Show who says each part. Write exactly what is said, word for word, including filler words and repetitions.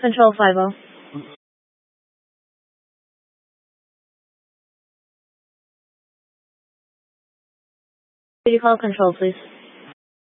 Speaker 1: Control five oh. Could you call control, please?